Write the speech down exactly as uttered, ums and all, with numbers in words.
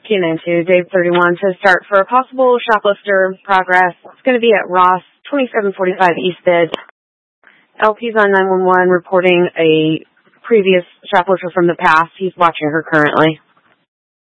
Canine two, Dave thirty-one says start for a possible shoplifter progress. It's going to be at Ross, twenty-seven forty-five East Bed. L P's on nine one one reporting a previous shoplifter from the past. He's watching her currently.